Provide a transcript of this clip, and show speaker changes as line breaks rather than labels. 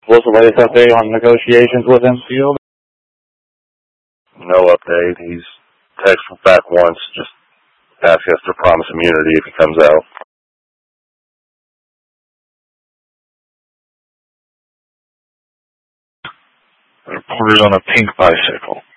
What's the latest update on negotiations with him?
Field?
No update. He's texted back once, just asking us to promise immunity if he comes out.
Reported on a pink bicycle.